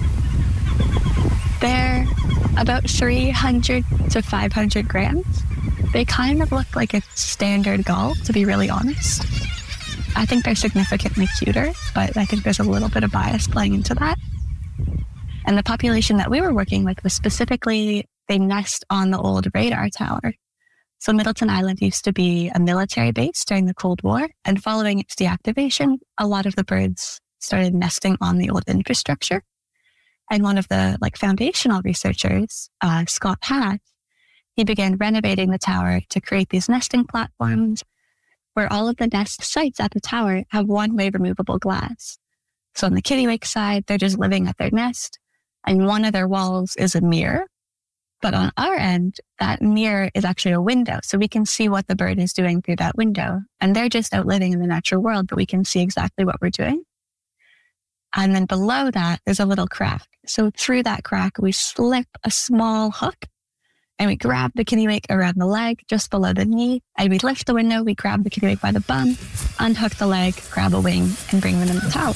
They're about 300 to 500 grams. They kind of look like a standard gull, to be really honest. I think they're significantly cuter, but I think there's a little bit of bias playing into that. And the population that we were working with was specifically, they nest on the old radar tower. So Middleton Island used to be a military base during the Cold War, and following its deactivation, a lot of the birds started nesting on the old infrastructure. And one of the foundational researchers, Scott Hatt, he began renovating the tower to create these nesting platforms where all of the nest sites at the tower have one-way removable glass. So on the kittiwake side, they're just living at their nest, and one of their walls is a mirror. But on our end, that mirror is actually a window, so we can see what the bird is doing through that window. And they're just out living in the natural world, but we can see exactly what we're doing. And then below that, there's a little crack. So through that crack, we slip a small hook, and we grab the kittiwake around the leg, just below the knee, and we lift the window, we grab the kittiwake by the bum, unhook the leg, grab a wing, and bring them in the tower.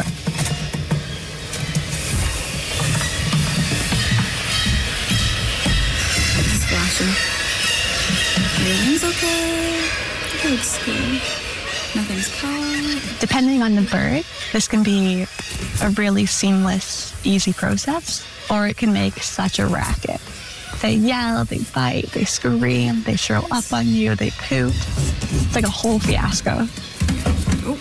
Everything's okay. Everything's good. Nothing's cold. Depending on the bird, this can be a really seamless, easy process, or it can make such a racket. They yell, they bite, they scream, they throw up on you, they poop. It's like a whole fiasco. Oh.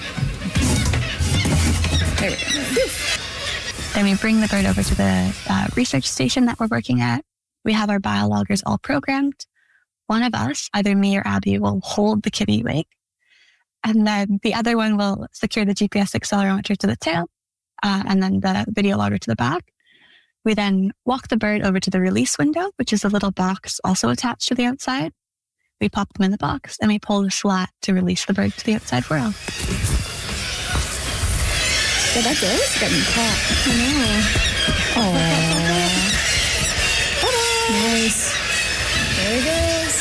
There we go. Then we bring the bird over to the research station that we're working at. We have our biologgers all programmed. One of us, either me or Abby, will hold the kittiwake, and then the other one will secure the GPS accelerometer to the tail, and then the video logger to the back. We then walk the bird over to the release window, which is a little box also attached to the outside. We pop them in the box, and we pull the slat to release the bird to the outside world. Yeah, that girl is getting caught. I know. Aww. Nice. There it is.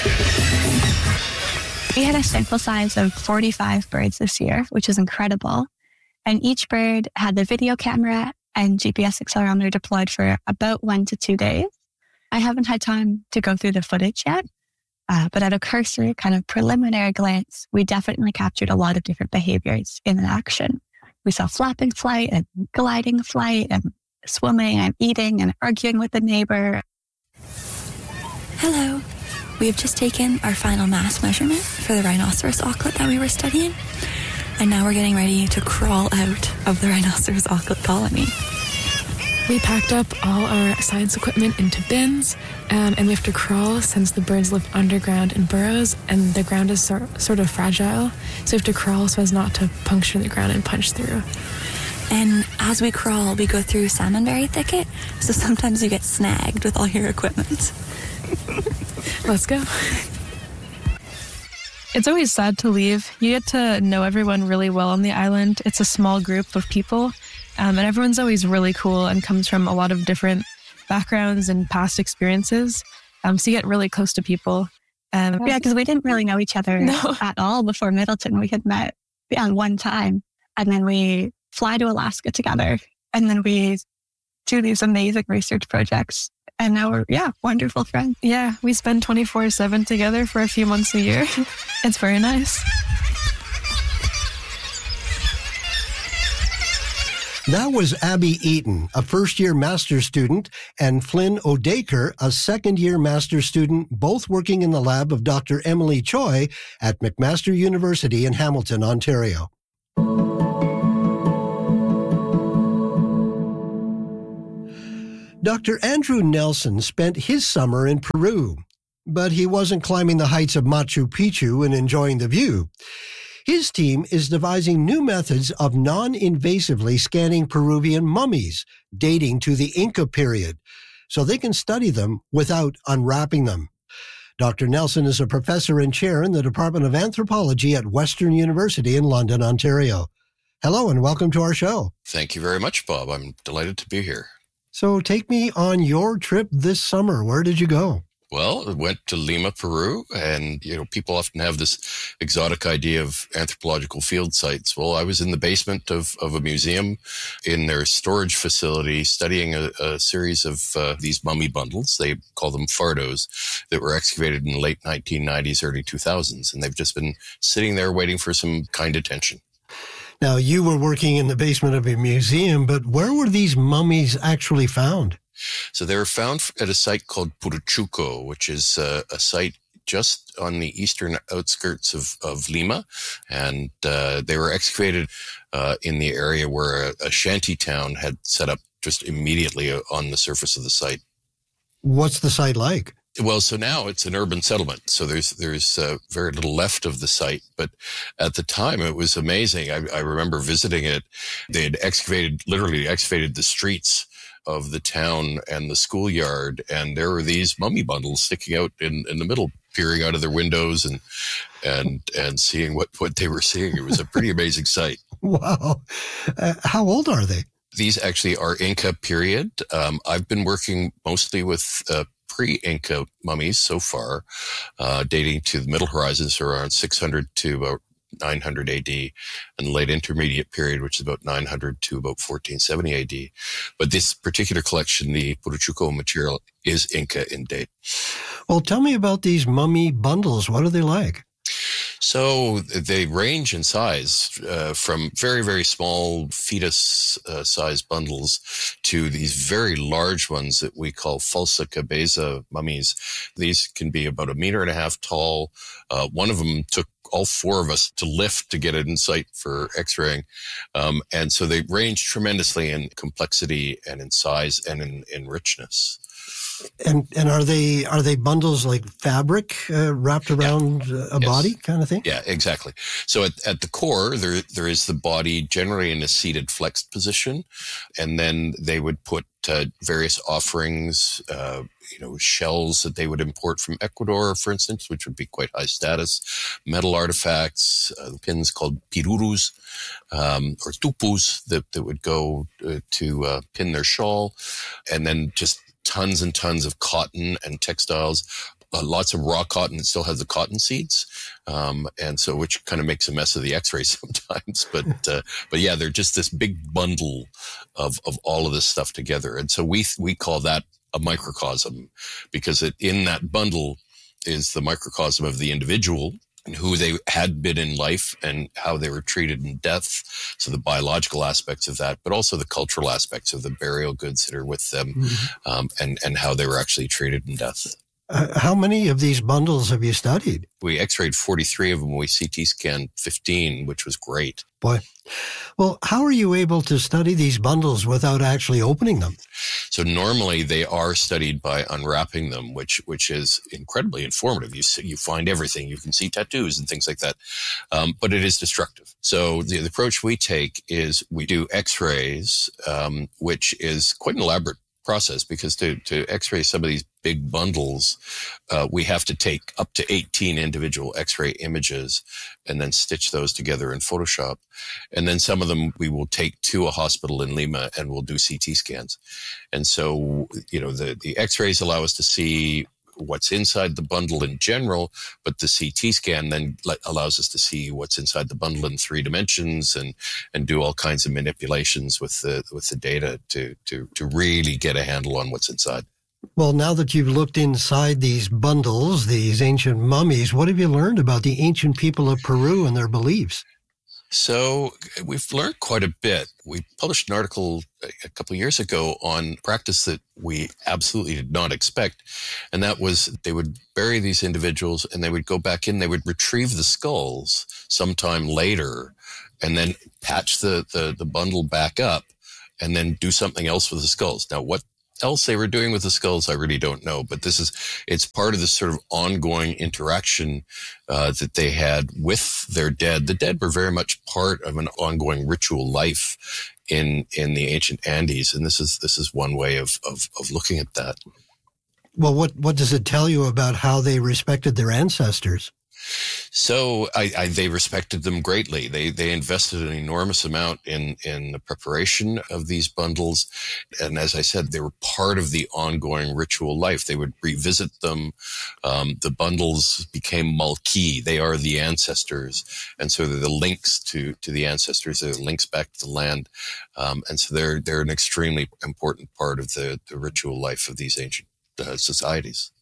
We had a sample size of 45 birds this year, which is incredible. And each bird had the video camera and GPS accelerometer deployed for about 1 to 2 days. I haven't had time to go through the footage yet, but at a cursory kind of preliminary glance, we definitely captured a lot of different behaviors in action. We saw flapping flight and gliding flight and swimming and eating and arguing with the neighbor. Hello. We have just taken our final mass measurement for the rhinoceros auklet that we were studying, and now we're getting ready to crawl out of the rhinoceros auklet colony. We packed up all our science equipment into bins, and we have to crawl since the birds live underground in burrows, and the ground is sort of fragile, so we have to crawl so as not to puncture the ground and punch through. And as we crawl, we go through salmonberry thicket, so sometimes you get snagged with all your equipment. Let's go. It's always sad to leave. You get to know everyone really well on the island. It's a small group of people, and everyone's always really cool and comes from a lot of different backgrounds and past experiences. So you get really close to people. Yeah, because we didn't really know each other at all before Middleton. We had met one time, and then we fly to Alaska together, and then we do these amazing research projects. And now we're, wonderful friends. Yeah, we spend 24/7 together for a few months a year. It's very nice. That was Abby Eaton, a first-year master's student, and Flynn O'Daker, a second-year master's student, both working in the lab of Dr. Emily Choi at McMaster University in Hamilton, Ontario. Dr. Andrew Nelson spent his summer in Peru, but he wasn't climbing the heights of Machu Picchu and enjoying the view. His team is devising new methods of non-invasively scanning Peruvian mummies dating to the Inca period, so they can study them without unwrapping them. Dr. Nelson is a professor and chair in the Department of Anthropology at Western University in London, Ontario. Hello and welcome to our show. Thank you very much, Bob. I'm delighted to be here. So take me on your trip this summer. Where did you go? Well, I went to Lima, Peru, and, people often have this exotic idea of anthropological field sites. Well, I was in the basement of a museum in their storage facility studying a series of these mummy bundles. They call them fardos that were excavated in the late 1990s, early 2000s, and they've just been sitting there waiting for some kind attention. Now, you were working in the basement of a museum, but where were these mummies actually found? So they were found at a site called Puruchuco, which is a site just on the eastern outskirts of Lima. And they were excavated in the area where a shanty town had set up just immediately on the surface of the site. What's the site like? Well, so now it's an urban settlement. So there's very little left of the site. But at the time, it was amazing. I remember visiting it. They had literally excavated the streets of the town and the schoolyard, and there were these mummy bundles sticking out in the middle, peering out of their windows and seeing what they were seeing. It was a pretty amazing sight. Wow. How old are they? These actually are Inca period. I've been working mostly with pre-Inca mummies so far, dating to the Middle Horizons, so around 600 to about 900 AD, and the late intermediate period, which is about 900 to about 1470 AD. But this particular collection, the Puruchuco material, is Inca in date. Well, tell me about these mummy bundles. What are they like? So they range in size from very, very small fetus-sized bundles to these very large ones that we call falsa cabeza mummies. These can be about 1.5 meters tall. One of them took all four of us to lift to get it in sight for x-raying. And so they range tremendously in complexity and in size and in richness. And are they bundles like fabric wrapped around a body kind of thing? Yeah, exactly. So at the core, there is the body generally in a seated flexed position, and then they would put various offerings, shells that they would import from Ecuador, for instance, which would be quite high status, metal artifacts, pins called pirurus or tupus that would go to pin their shawl, and then just tons and tons of cotton and textiles, lots of raw cotton that still has the cotton seeds, and so which kind of makes a mess of the X-ray sometimes. But yeah, they're just this big bundle of all of this stuff together, and so we call that a microcosm, because in that bundle is the microcosm of the individual and who they had been in life and how they were treated in death. So the biological aspects of that, but also the cultural aspects of the burial goods that are with them, and how they were actually treated in death. How many of these bundles have you studied? We x-rayed 43 of them. We CT scanned 15, which was great. Boy. Well, how are you able to study these bundles without actually opening them? So normally they are studied by unwrapping them, which is incredibly informative. You find everything. You can see tattoos and things like that. But it is destructive. So the approach we take is we do x-rays, which is quite an elaborate process, because to x-ray some of these big bundles, we have to take up to 18 individual x-ray images and then stitch those together in Photoshop. And then some of them we will take to a hospital in Lima and we'll do CT scans. And so, the x-rays allow us to see what's inside the bundle in general, but the CT scan then allows us to see what's inside the bundle in 3 dimensions and do all kinds of manipulations with the data to really get a handle on what's inside. Well, now that you've looked inside these bundles, these ancient mummies, what have you learned about the ancient people of Peru and their beliefs? So we've learned quite a bit. We published an article a couple of years ago on practice that we absolutely did not expect. And that was they would bury these individuals and they would go back in, they would retrieve the skulls sometime later and then patch the bundle back up and then do something else with the skulls. Now, what else they were doing with the skulls, I really don't know. But it's part of this sort of ongoing interaction that they had with their dead. The dead were very much part of an ongoing ritual life in the ancient Andes, and this is one way of looking at that. Well, what does it tell you about how they respected their ancestors? So they respected them greatly. They invested an enormous amount in the preparation of these bundles. And as I said, they were part of the ongoing ritual life. They would revisit them. The bundles became Malki. They are the ancestors. And so they're the links to the ancestors. They're the links back to the land. And so they're an extremely important part of the ritual life of these ancient societies.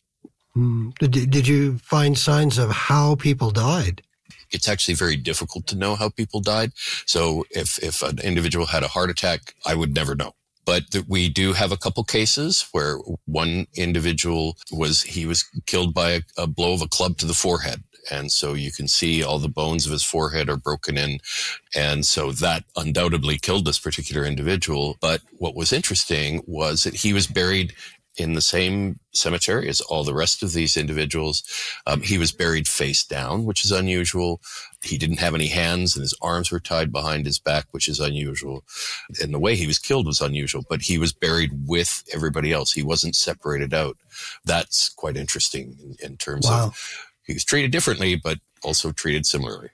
Did you find signs of how people died? It's actually very difficult to know how people died. So if an individual had a heart attack, I would never know. But we do have a couple cases where one individual was killed by a blow of a club to the forehead. And so you can see all the bones of his forehead are broken in. And so that undoubtedly killed this particular individual. But what was interesting was that he was buried in the same cemetery as all the rest of these individuals. He was buried face down, which is unusual. He didn't have any hands and his arms were tied behind his back, which is unusual. And the way he was killed was unusual, but he was buried with everybody else. He wasn't separated out. That's quite interesting in terms of he was treated differently, but also treated similarly.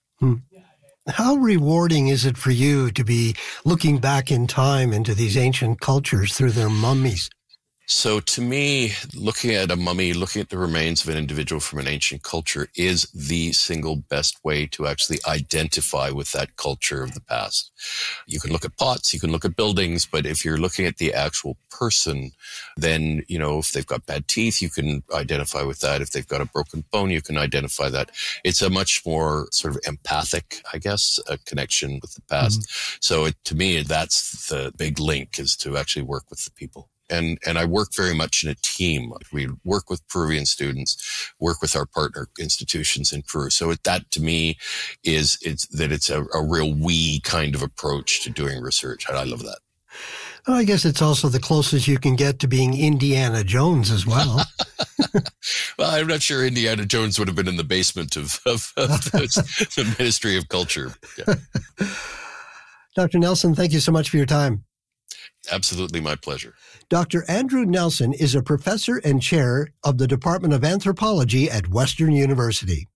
How rewarding is it for you to be looking back in time into these ancient cultures through their mummies? So to me, looking at a mummy, looking at the remains of an individual from an ancient culture is the single best way to actually identify with that culture of the past. You can look at pots, you can look at buildings, but if you're looking at the actual person, then, if they've got bad teeth, you can identify with that. If they've got a broken bone, you can identify that. It's a much more sort of empathic, I guess, a connection with the past. Mm-hmm. So to me, that's the big link, is to actually work with the people. And I work very much in a team. We work with Peruvian students, work with our partner institutions in Peru. So that to me it's a real we kind of approach to doing research. I love that. Well, I guess it's also the closest you can get to being Indiana Jones as well. Well, I'm not sure Indiana Jones would have been in the basement of the Ministry of Culture. Yeah. Dr. Nelson, thank you so much for your time. Absolutely my pleasure. Dr. Andrew Nelson is a professor and chair of the Department of Anthropology at Western University.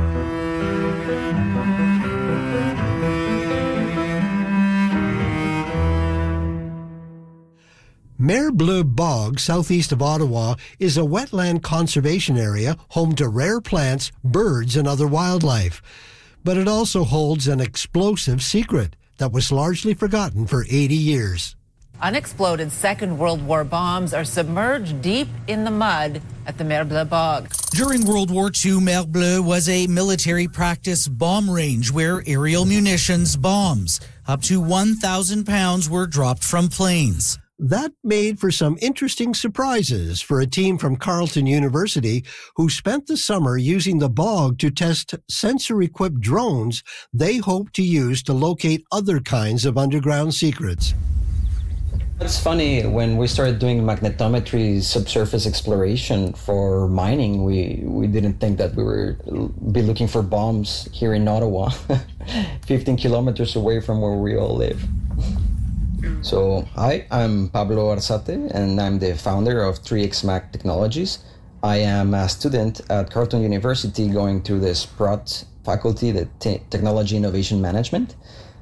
Mer Bleu Bog, southeast of Ottawa, is a wetland conservation area home to rare plants, birds, and other wildlife. But it also holds an explosive secret that was largely forgotten for 80 years. Unexploded Second World War bombs are submerged deep in the mud at the Mer Bleu Bog. During World War II, Mer Bleu was a military practice bomb range where aerial munitions bombs, up to 1,000 pounds, were dropped from planes. That made for some interesting surprises for a team from Carleton University who spent the summer using the bog to test sensor-equipped drones they hope to use to locate other kinds of underground secrets. It's funny, when we started doing magnetometry subsurface exploration for mining, we didn't think that we would be looking for bombs here in Ottawa, 15 kilometers away from where we all live. So, hi, I'm Pablo Arzate, and I'm the founder of 3XMAC Technologies. I am a student at Carleton University going through the Sprott faculty, the Technology Innovation Management.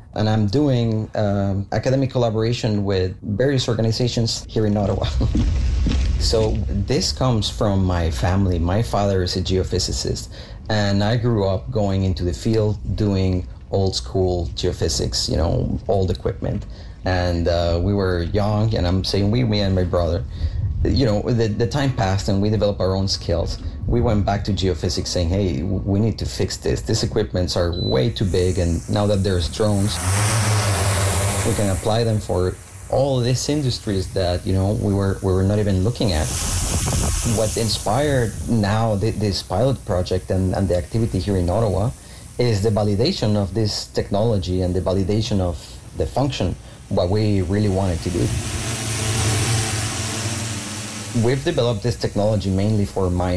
And I'm doing academic collaboration with various organizations here in Ottawa. So this comes from my family. My father is a geophysicist, and I grew up going into the field doing old school geophysics, old equipment. And we were young, and I'm saying me and my brother, the time passed and we developed our own skills. We went back to geophysics saying, hey, we need to fix this. These equipments are way too big, and now that there's drones, we can apply them for all these industries that, we were not even looking at. What inspired now this pilot project and the activity here in Ottawa is the validation of this technology and the validation of the function, what we really wanted to do. We've developed this technology mainly for mining.